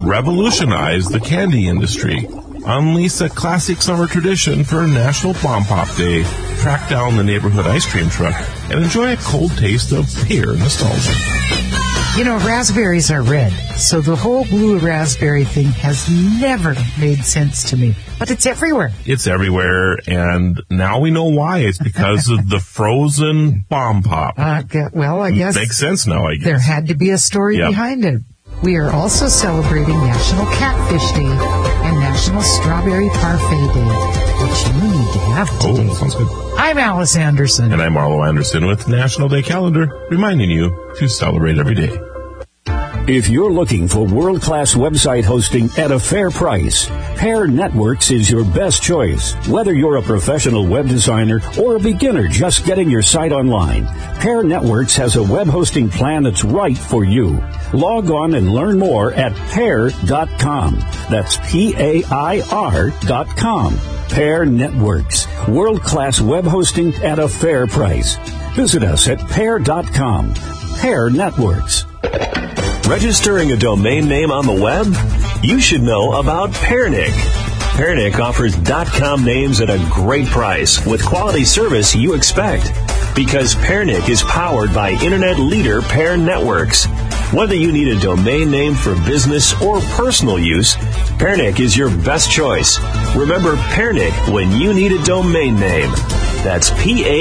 revolutionize the candy industry. Unleash a classic summer tradition for National Bomb Pop Day. Track down the neighborhood ice cream truck and enjoy a cold taste of pear nostalgia. You know, raspberries are red, so the whole blue raspberry thing has never made sense to me. But it's everywhere. It's everywhere, and now we know why. It's because of the frozen bomb pop. Well, I guess... Makes sense now, I guess. There had to be a story behind it. We are also celebrating National Catfish Day and National Strawberry Parfait Day, which you need to have today. Oh, sounds good. I'm Alice Anderson. And I'm Marlo Anderson with National Day Calendar, reminding you to celebrate every day. If you're looking for world-class website hosting at a fair price, Pear Networks is your best choice. Whether you're a professional web designer or a beginner just getting your site online, Pear Networks has a web hosting plan that's right for you. Log on and learn more at Pear.com. That's Pair.com. Pear Networks, world-class web hosting at a fair price. Visit us at Pear.com. Pear Networks. Registering a domain name on the web? You should know about Pearnic. Pearnic offers .com names at a great price with quality service you expect. Because Pearnic is powered by internet leader Pear Networks. Whether you need a domain name for business or personal use, Pearnic is your best choice. Remember Pearnic when you need a domain name. That's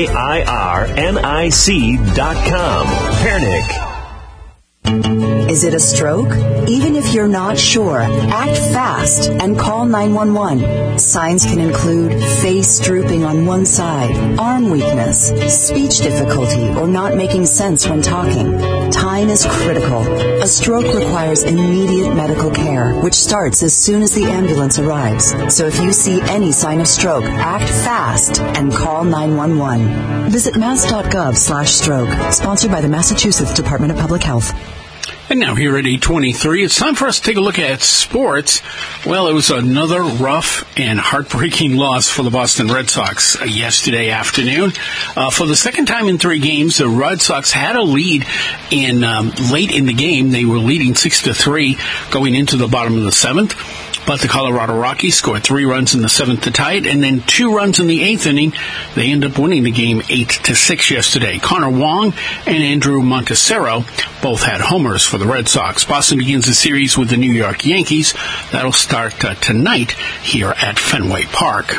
PAIRNIC.com. Pearnic. Is it a stroke? Even if you're not sure, act fast and call 911. Signs can include face drooping on one side, arm weakness, speech difficulty, or not making sense when talking. Time is critical. A stroke requires immediate medical care, which starts as soon as the ambulance arrives. So if you see any sign of stroke, act fast and call 911. Visit mass.gov/stroke. Sponsored by the Massachusetts Department of Public Health. And now here at 8:23, it's time for us to take a look at sports. Well, it was another rough and heartbreaking loss for the Boston Red Sox yesterday afternoon. For the second time in 3 games, the Red Sox had a lead in late in the game. They were leading 6-3 going into the bottom of the 7th. But the Colorado Rockies scored 3 runs in the 7th to tie it, and then 2 runs in the 8th inning. They end up winning the game 8-6 yesterday. Connor Wong and Andrew Montecero both had homers for the Red Sox. Boston begins the series with the New York Yankees. That'll start tonight here at Fenway Park.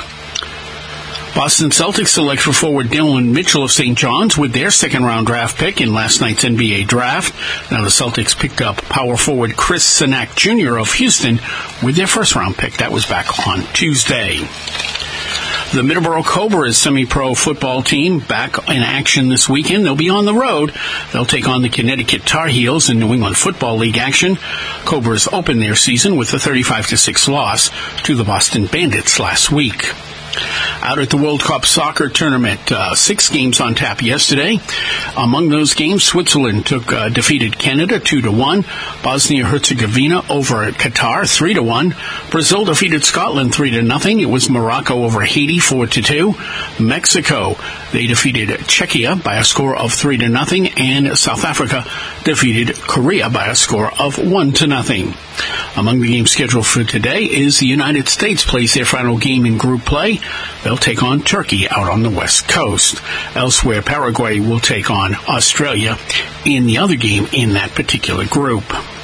Boston Celtics select for forward Dylan Mitchell of St. John's with their second-round draft pick in last night's NBA draft. Now the Celtics picked up power forward Chris Sinak Jr. of Houston with their first-round pick. That was back on Tuesday. The Middleborough Cobras semi-pro football team back in action this weekend. They'll be on the road. They'll take on the Connecticut Tar Heels in New England Football League action. Cobras opened their season with a 35-6 loss to the Boston Bandits last week. Out at the World Cup soccer tournament, 6 games on tap yesterday. Among those games, Switzerland defeated Canada 2-1. Bosnia-Herzegovina over Qatar 3-1. Brazil defeated Scotland 3-0. It was Morocco over Haiti 4-2. Mexico, they defeated Czechia by a score of 3-0, and South Africa defeated Korea by a score of 1-0. Among the games scheduled for today is the United States plays their final game in group play. They'll take on Turkey out on the West Coast. Elsewhere, Paraguay will take on Australia in the other game in that particular group.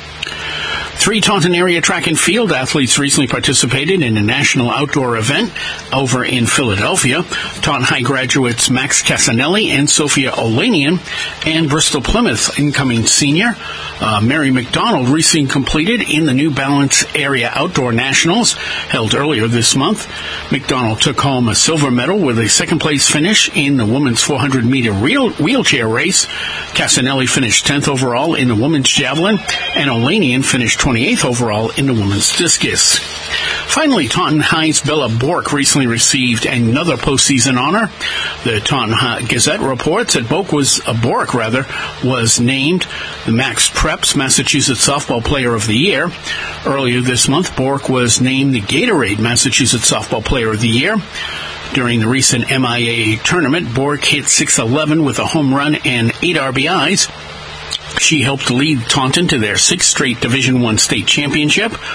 3 Taunton area track and field athletes recently participated in a national outdoor event over in Philadelphia. Taunton High graduates Max Casanelli and Sophia Olanian, and Bristol Plymouth incoming senior Mary McDonald recently completed in the New Balance Area Outdoor Nationals held earlier this month. McDonald took home a silver medal with a second-place finish in the women's 400-meter wheelchair race. Casanelli finished 10th overall in the women's javelin, and Olanian finished 28th overall in the women's discus. Finally, Taunton High's Bella Bork recently received another postseason honor. The Taunton Gazette reports that Bork was named the Max Preps Massachusetts Softball Player of the Year. Earlier this month, Bork was named the Gatorade Massachusetts Softball Player of the Year. During the recent MIAA tournament, Bork hit .611 with a home run and 8 RBIs. She helped lead Taunton to their 6th straight Division I state championship.